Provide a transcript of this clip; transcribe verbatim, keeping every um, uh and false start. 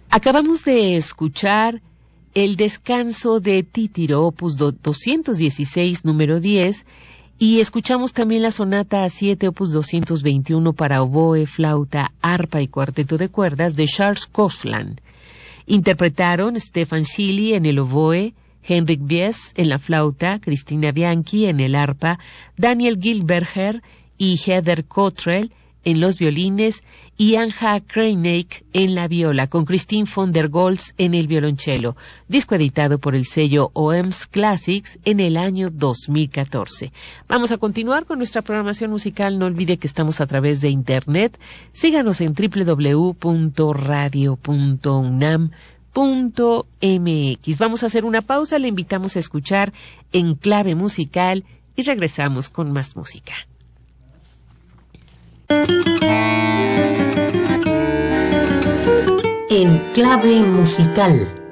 Acabamos de escuchar el descanso de Títiro, opus doscientos dieciséis, número diez, y escuchamos también la sonata A siete, opus doscientos veintiuno para oboe, flauta, arpa y cuarteto de cuerdas de Charles Koslan. Interpretaron Stefan Schilly en el oboe, Henrik Bies en la flauta, Cristina Bianchi en el arpa, Daniel Gilberger y Heather Cottrell en los violines y Anja Kreineck en la viola, con Christine von der Goltz en el violonchelo, disco editado por el sello O E M S Classics en el año dos mil catorce. Vamos a continuar con nuestra programación musical. No olvide que estamos a través de internet. Síganos en doble u doble u doble u punto radio punto unam punto m x. Vamos a hacer una pausa, le invitamos a escuchar En Clave Musical y regresamos con más música. En Clave Musical.